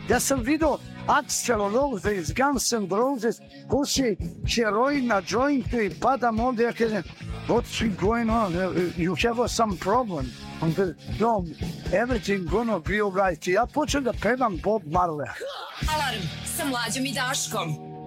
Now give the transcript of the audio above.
Ja sam vidio Axl Rose iz Guns N' Roses, puši heroin na jointu i padam ovdje, ja kažem, what's going on? You have some problem. On kaže, no, everything gonna be alright. Ja počnem da pevam Bob Marley. Alarm sa Mlađom i Daškom.